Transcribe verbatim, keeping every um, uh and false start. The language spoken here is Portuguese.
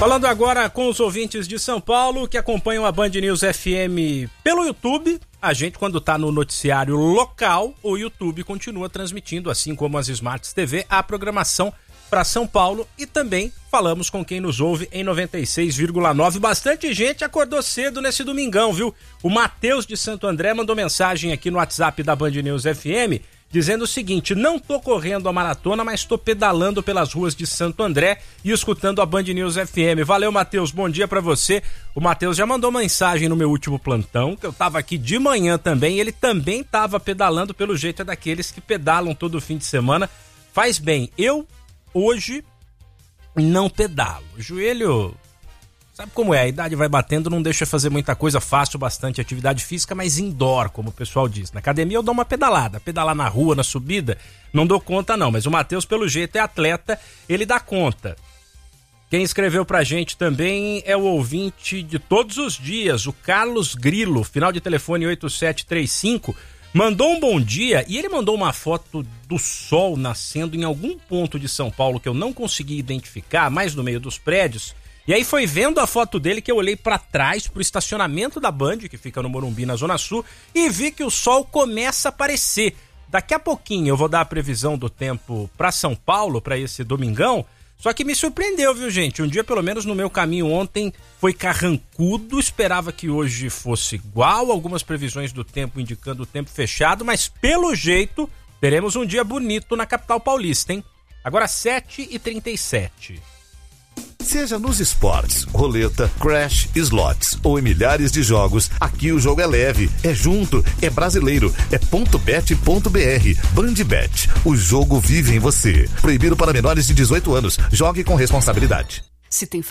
Falando agora com os ouvintes de São Paulo que acompanham a Band News F M pelo YouTube. A gente, quando está no noticiário local, o YouTube continua transmitindo, assim como as Smarts T V, a programação para São Paulo. E também falamos com quem nos ouve em noventa e seis vírgula nove. Bastante gente acordou cedo nesse domingão, viu? O Matheus de Santo André mandou mensagem aqui no WhatsApp da Band News F M, dizendo o seguinte: não tô correndo a maratona, mas tô pedalando pelas ruas de Santo André e escutando a Band News F M. Valeu, Matheus, bom dia pra você. O Matheus já mandou mensagem no meu último plantão, que eu tava aqui de manhã também, e ele também tava pedalando, pelo jeito é daqueles que pedalam todo fim de semana. Faz bem, eu hoje não pedalo. O joelho, sabe como é, a idade vai batendo, não deixa fazer muita coisa, faço bastante atividade física, mas indoor, como o pessoal diz. Na academia eu dou uma pedalada, pedalar na rua, na subida, não dou conta não, mas o Matheus, pelo jeito, é atleta, ele dá conta. Quem escreveu pra gente também é o ouvinte de todos os dias, o Carlos Grilo, final de telefone oito sete três cinco, mandou um bom dia e ele mandou uma foto do sol nascendo em algum ponto de São Paulo que eu não consegui identificar, mais no meio dos prédios. E aí foi vendo a foto dele que eu olhei pra trás, pro estacionamento da Band, que fica no Morumbi, na Zona Sul, e vi que o sol começa a aparecer. Daqui a pouquinho eu vou dar a previsão do tempo pra São Paulo, pra esse domingão, só que me surpreendeu, viu, gente? Um dia, pelo menos no meu caminho ontem, foi carrancudo, esperava que hoje fosse igual, algumas previsões do tempo indicando o tempo fechado, mas pelo jeito, teremos um dia bonito na capital paulista, hein? Agora sete e trinta e sete. Seja nos esportes, roleta, crash, slots ou em milhares de jogos, aqui o jogo é leve, é junto, é brasileiro, é ponto bet ponto br. Bandbet, o jogo vive em você. Proibido para menores de dezoito anos. Jogue com responsabilidade. Se tem